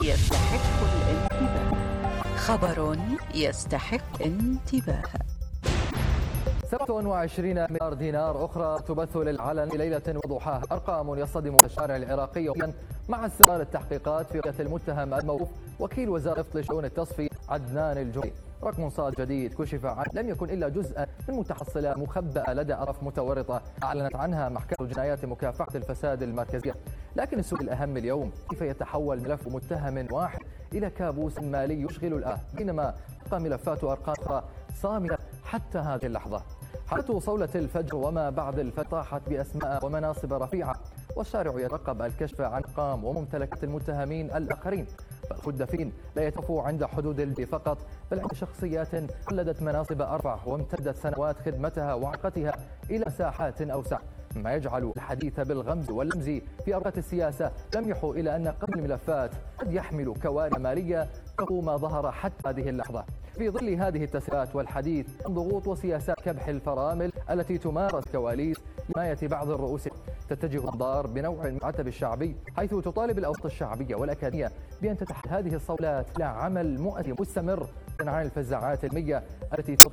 يستحق الانتباه. خبر يستحق انتباه. 27 مليار دينار أخرى تبث للعلن في ليلة وضحاها. أرقام يصطدم الشارع العراقي يوميا مع استمرار التحقيقات في قضية المتهم الموقوف وكيل وزارة لشؤون التصفية عدنان الجمري. رقم صاد جديد كشف عنه لم يكن إلا جزءا من متحصلات مخبأة لدى أطراف متورطة أعلنت عنها محكمة جنايات مكافحة الفساد المركزية. لكن السؤال الأهم اليوم، كيف يتحول ملف متهم واحد إلى كابوس مالي يشغل الآن، بينما تبقى ملفات وأرقام أخرى صامتة حتى هذه اللحظة. حالة صولة الفجر وما بعد الفجر طاحت بأسماء ومناصب رفيعة، والشارع يترقب الكشف عن أرقام وممتلكات المتهمين الآخرين. فالخدافين لا يتوقفوا عند حدود البي فقط، بل عند شخصيات قلدت مناصب أرفع وامتدت سنوات خدمتها وعقتها إلى مساحات أوسع، ما يجعل الحديث بالغمز واللمز في أوقات السياسة لميح إلى أن قبل الملفات قد يحمل كوارث مالية فوق ما ظهر حتى هذه اللحظة. في ظل هذه التسريبات والحديث عن ضغوط وسياسات كبح الفرامل التي تمارس كواليس حماية بعض الرؤوس، تتجه الأنظار بنوع من العتب الشعبي، حيث تطالب الأوساط الشعبية والأكاديمية بأن تتحول هذه الصولات إلى عمل مؤثر مستمر عن الفزاعات المية التي